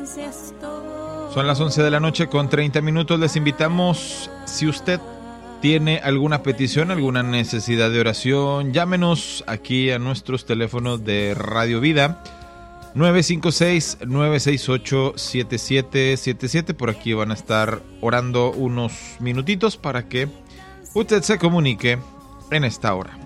Son las 11 de la noche con 30 minutos. Les invitamos, si usted tiene alguna petición, alguna necesidad de oración, llámenos aquí a nuestros teléfonos de Radio Vida, 956-968-7777. Por aquí van a estar orando unos minutitos para que usted se comunique en esta hora.